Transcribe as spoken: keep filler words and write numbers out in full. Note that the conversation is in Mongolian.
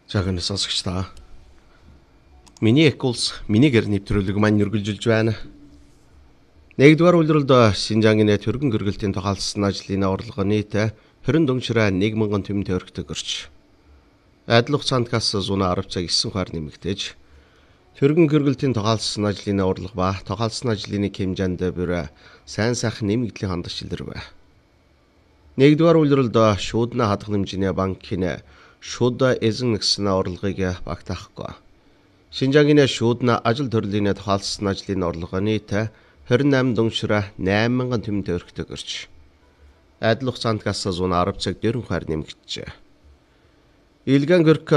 За гэнэ сонсогч та. Миний эк улс миний гэр нэвтрүүлэг маань үргэлжилж байна. Нэгдүгээр үйлрэлд Синжангийн төргөн гэргэлтийн тухайлсан ажлын орлого нийт хорин дүншрэ нэг мянган тэмдэн төгрөгт өрч. Адил хугацаанд газ зуун арав цаг гэсэн хуваар нэмэгдэж төргөн гэргэлтийн тухайлсан ажлын орлого ба тухайлсан ажлын хэмжээнд бүр сайн сайхан нэмэгдлийн хандаж илэрвэ. Нэгдүгээр үйлрэлд шүүднэ хадах хэмжээний банкын шууд эзэн гэсэн орлогыг багтаахгүй. Синжангийн шүүднэ ажил төрлийн тухайлсан ажлын орлого нийт хорин найман дүншрэ найман мянган тэмдэн төгрөгт өрч. Адил хугацаанд газ зуун арав цаг дөрвөн хуваар нэмэгджээ. Илгэн гөрк